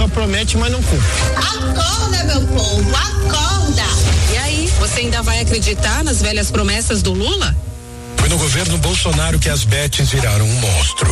promete, mas não cumpre. Acorda, meu povo, acorda! E aí, você ainda vai acreditar nas velhas promessas do Lula? Foi no governo Bolsonaro que as bets viraram um monstro.